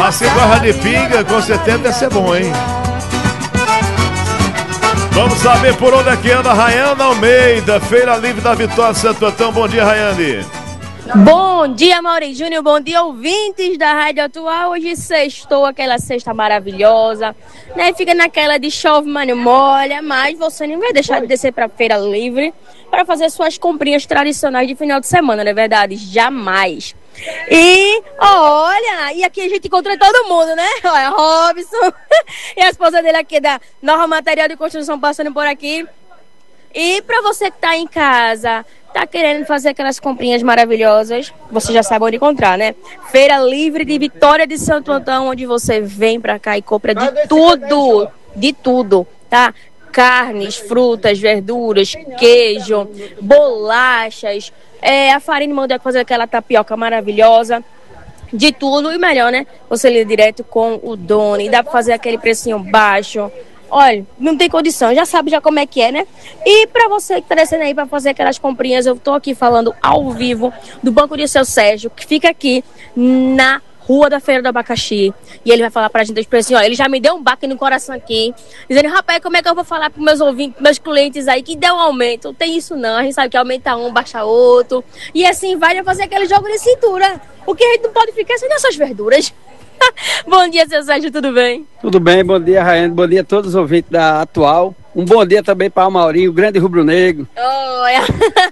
Mas se gosta de pinga, com certeza deve ser bom, hein? Vamos saber por onde é que anda Rayane Almeida, Feira Livre da Vitória, Santo Antão. Bom dia, Rayane. Bom dia, Mauri Júnior, bom dia, ouvintes da Rádio Atual. Hoje sextou, aquela sexta maravilhosa, né? Fica naquela de chove, mas não molha, mas você não vai deixar de descer para Feira Livre para fazer suas comprinhas tradicionais de final de semana, não é verdade? Jamais. E olha, e aqui a gente encontra todo mundo, né? Olha, Robson e a esposa dele aqui da Nova Material de Construção passando por aqui. E para você que tá em casa, tá querendo fazer aquelas comprinhas maravilhosas, você já sabe onde encontrar, né? Feira Livre de Vitória de Santo Antão, onde você vem pra cá e compra de tudo, tá? Carnes, frutas, verduras, queijo, bolachas, a farinha de mandioca, fazer aquela tapioca maravilhosa, de tudo e melhor, né? Você lida direto com o dono e dá pra fazer aquele precinho baixo. Olha, não tem condição, já sabe já como é que é, né? E pra você que tá descendo aí pra fazer aquelas comprinhas, eu tô aqui falando ao vivo do Banco de Seu Sérgio, que fica aqui na Rua da Feira do Abacaxi. E ele vai falar pra gente os preços, ó, ele já me deu um baque no coração aqui, dizendo, rapaz, como é que eu vou falar pros meus ouvintes, meus clientes aí, que deu um aumento? Não tem isso não, a gente sabe que aumenta um, baixa outro. E assim vai fazer aquele jogo de cintura. O que a gente não pode ficar sem essas verduras. Bom dia, seu Sérgio, tudo bem? Tudo bem, bom dia, Rayane, bom dia a todos os ouvintes da Atual. Um bom dia também para o Maurinho, o grande rubro-negro. Olha,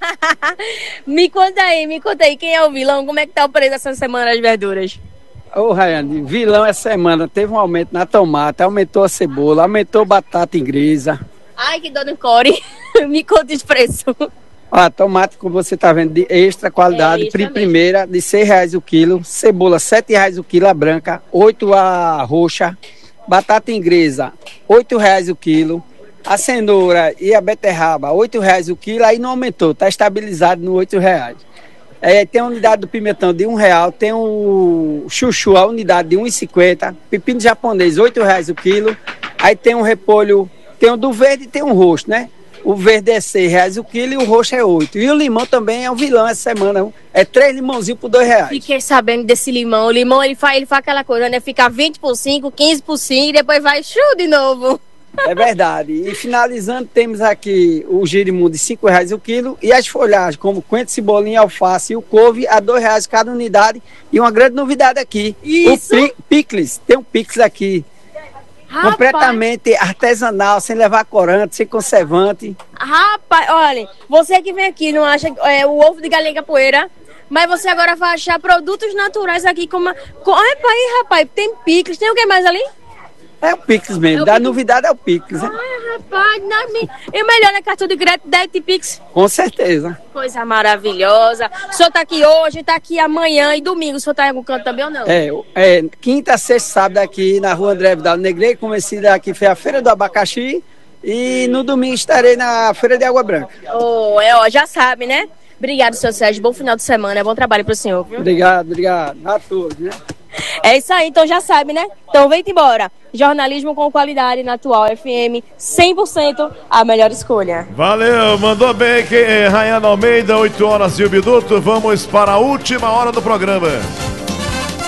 me conta aí, quem é o vilão? Como é que tá o preço essa semana das verduras? Ô, Rayane, vilão essa semana teve um aumento na tomate, aumentou a cebola, aumentou a batata inglesa. Ai, que dor no core, me conta os preços. Tomate, como você está vendo, de extra qualidade, primeira, de R$6 o quilo. Cebola, R$7 o quilo, a branca, 8 a roxa. Batata inglesa, R$8 o quilo. A cenoura e a beterraba, R$8 o quilo. Aí não aumentou, está estabilizado no R$8. Tem a unidade do pimentão de R$1. Tem o chuchu, a unidade de R$1,50. Pepino japonês, R$8 o quilo. Aí tem um repolho, tem o do verde e tem um roxo, né? O verde é R$6 o quilo e o roxo é 8. E o limão também é um vilão essa semana. É 3 limãozinhos por R$2. Fiquei sabendo desse limão. O limão, ele faz aquela coisa, né? Fica 20 por 5, 15 por 5 e depois vai de novo. É verdade. E finalizando, temos aqui o girimum de R$5 o quilo e as folhagens, como coentro, cebolinha, alface e o couve, a R$2 cada unidade. E uma grande novidade aqui. Isso. O picles. Tem um picles aqui. Rapaz, completamente artesanal, sem levar corante, sem conservante. Rapaz, olha, você que vem aqui não acha o ovo de galinha capoeira, mas você agora vai achar produtos naturais aqui como... Rapaz, tem picles, tem o que mais ali? É o picles mesmo, novidade é o picles. Né? Ai, rapaz, e o melhor é cartão de crédito, débito e pix? Com certeza. Coisa maravilhosa. O senhor tá aqui hoje, tá aqui amanhã e domingo. O senhor tá em algum canto também ou não? Quinta, sexta, sábado aqui na Rua André Vidal Negreiros, conhecida aqui foi a Feira do Abacaxi. E no domingo estarei na Feira de Água Branca. Já sabe, né? Obrigado, seu Sérgio. Bom final de semana, bom trabalho pro senhor. Viu? Obrigado a todos, né? É isso aí, então já sabe, né? Então vem embora. Jornalismo com qualidade na Atual FM, 100% a melhor escolha. Valeu, mandou bem, Rayane Almeida, 8 horas e 1 minuto. Vamos para a última hora do programa.